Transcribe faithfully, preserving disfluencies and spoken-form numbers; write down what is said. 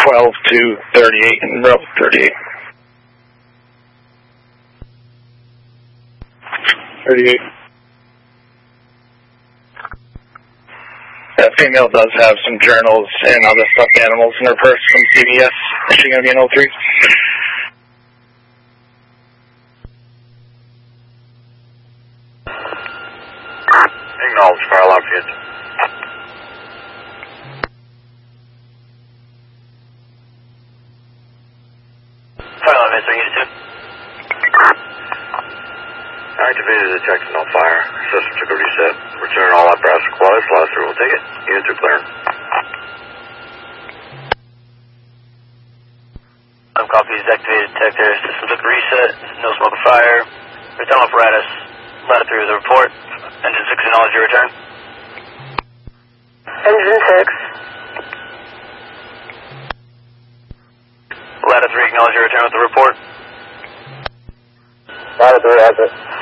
twelve to thirty-eight and row thirty-eight. thirty-eight. That female does have some journals and other stuffed animals in her purse from C V S. Is she going to be in oh three? Acknowledge fire alarm kids. Fire alarm answer, unit two. Activated the detection on fire. System took a reset. Return all apparatus supplies. Last through will take it. Unit two clear. I'm copies. Activated detector. System took a reset. No smoke or fire. Return apparatus. Ladder through the report. Engine six acknowledge your return. Engine six. Ladder three acknowledge your return with the report. Ladder three has it.